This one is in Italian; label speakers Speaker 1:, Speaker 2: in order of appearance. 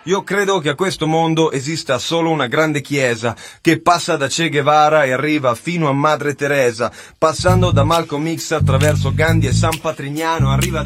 Speaker 1: Io credo che a questo mondo esista solo una grande chiesa che passa da Che Guevara e arriva fino a Madre Teresa, passando da Malcolm X attraverso Gandhi e San Patrignano, arriva da